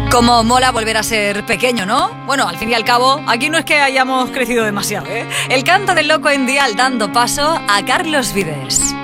Como mola volver a ser pequeño, ¿no? Bueno, al fin y al cabo, aquí no es que hayamos crecido demasiado, ¿eh? El canto del loco en Dial dando paso a Carlos Vives.